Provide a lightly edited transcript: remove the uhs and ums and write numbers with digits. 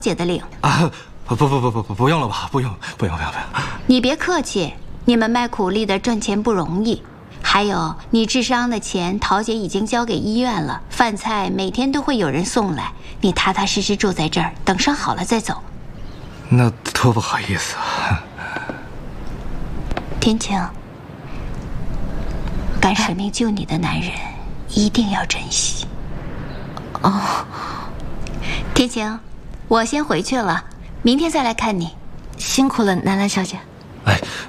姐的领啊，不用了吧，不用。 你别客气，你们卖苦力的赚钱不容易。还有你治伤的钱，桃姐已经交给医院了，饭菜每天都会有人送来。你踏踏实实住在这儿，等伤好了再走。 那多不好意思啊。 天晴，敢舍命救你的男人，一定要珍惜。 哦， 天晴，我先回去了，明天再来看你。 辛苦了，兰兰小姐。 哎，